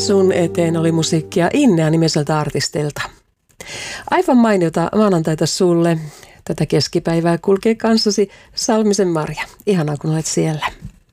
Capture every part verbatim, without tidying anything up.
Sun eteen oli musiikkia Innea nimiseltä artistilta. Aivan mainiota maanantaita sulle. Tätä keskipäivää kulkee kanssasi Salmisen Marja. Ihanaa, kun olet siellä.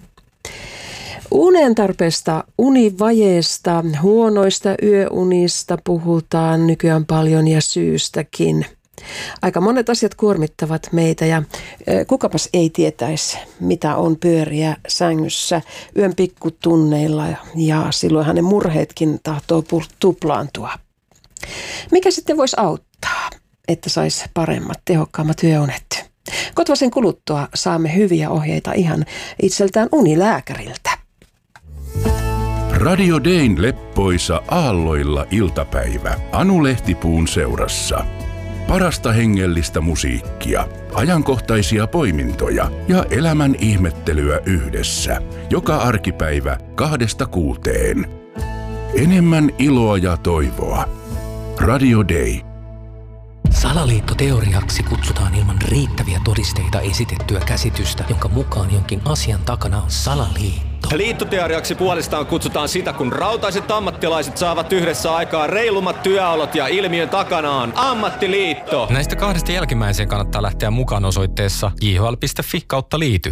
Unen tarpeesta, univajeesta, huonoista yöunista puhutaan nykyään paljon ja syystäkin. Aika monet asiat kuormittavat meitä ja kukapas ei tietäisi, mitä on pyöriä sängyssä yön pikkutunneilla ja silloin hänen murheetkin tahtoo tuplaantua. Mikä sitten voisi auttaa, että saisi paremmat, tehokkaammat yöunet? Kotvasen kuluttua saamme hyviä ohjeita ihan itseltään unilääkäriltä. Radio Dayn leppoisa aalloilla iltapäivä Anu Lehtipuun seurassa. Parasta hengellistä musiikkia, ajankohtaisia poimintoja ja elämän ihmettelyä yhdessä. Joka arkipäivä kahdesta kuuteen. Enemmän iloa ja toivoa. Radio Day. Salaliittoteoriaksi kutsutaan ilman riittäviä todisteita esitettyä käsitystä, jonka mukaan jonkin asian takana on salaliitto. Liittoteoriaksi puolestaan kutsutaan sitä, kun rautaiset ammattilaiset saavat yhdessä aikaa reilummat työolot ja ilmiön takana on ammattiliitto. Näistä kahdesta jälkimmäiseen kannattaa lähteä mukaan osoitteessa j h l piste f i kautta liity.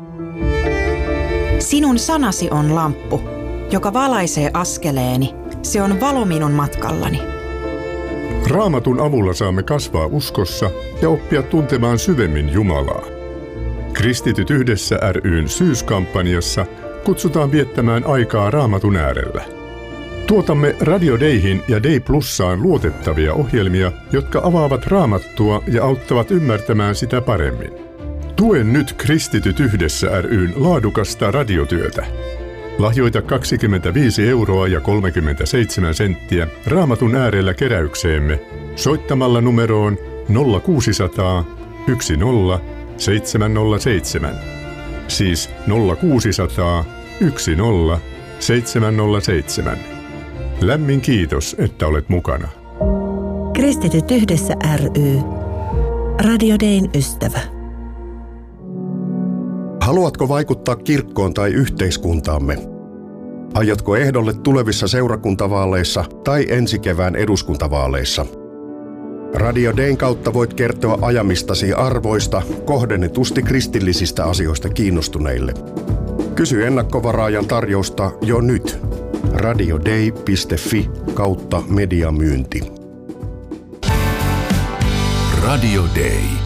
Sinun sanasi on lamppu, joka valaisee askeleeni. Se on valo minun matkallani. Raamatun avulla saamme kasvaa uskossa ja oppia tuntemaan syvemmin Jumalaa. Kristityt yhdessä ry:n syyskampanjassa kutsutaan viettämään aikaa Raamatun äärellä. Tuotamme Radio Dayhin ja Day Plussaan luotettavia ohjelmia, jotka avaavat Raamattua ja auttavat ymmärtämään sitä paremmin. Tue nyt Kristityt yhdessä ry:n laadukasta radiotyötä. Lahjoita kaksikymmentäviisi euroa ja kolmekymmentäseitsemän senttiä Raamatun äärellä keräykseemme soittamalla numeroon nolla kuusisataa yksi nolla seitsemän nolla seitsemän. Siis nolla kuusisataa yksi nolla seitsemän nolla seitsemän. Lämmin kiitos, että olet mukana. Kristityt yhdessä ry. Radio Dayn ystävä. Haluatko vaikuttaa kirkkoon tai yhteiskuntaamme? Aiotko ehdolle tulevissa seurakuntavaaleissa tai ensi kevään eduskuntavaaleissa? Radio Dayn kautta voit kertoa ajamistasi arvoista kohdennetusti kristillisistä asioista kiinnostuneille. Kysy ennakkovaraajan tarjousta jo nyt. radioday piste f i kautta mediamyynti. Radio Day.